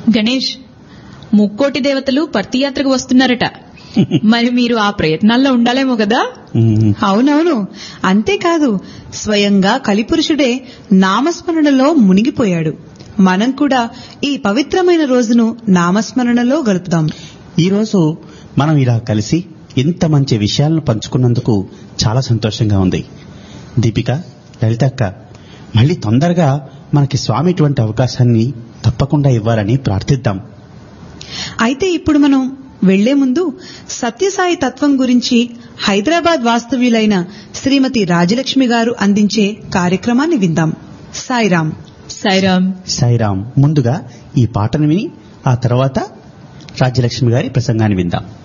గణేష్, ముక్కోటి దేవతలు పర్తియాత్రకు వస్తున్నారట. మరి మీరు ఆ ప్రయత్నాల్లో ఉండాలేమో కదా? అవునవును. అంతేకాదు, స్వయంగా కలిపురుషుడే నామస్మరణలో మునిగిపోయాడు. మనం కూడా ఈ పవిత్రమైన రోజును నామస్మరణలో గడుపుదాం. ఈరోజు మనం ఇలా కలిసి ఇంత మంచి విషయాలను పంచుకున్నందుకు చాలా సంతోషంగా ఉంది. దీపిక, లలితక్క, మళ్ళీ తొందరగా మనకి స్వామి ఇటువంటి అవకాశాన్ని తప్పకుండా ఇవ్వాలని ప్రార్థిద్దాం. అయితే ఇప్పుడు మనం వెళ్లే ముందు సత్యసాయి తత్వం గురించి హైదరాబాద్ వాస్తవ్యులైన శ్రీమతి రాజలక్ష్మి గారు అందించే కార్యక్రమాన్ని విందాం. సాయిరాం. సాయిరాం. సాయిరాం. ముందుగా ఈ పాటను విని ఆ తర్వాత రాజ్యలక్ష్మి గారి ప్రసంగాన్ని విందాం.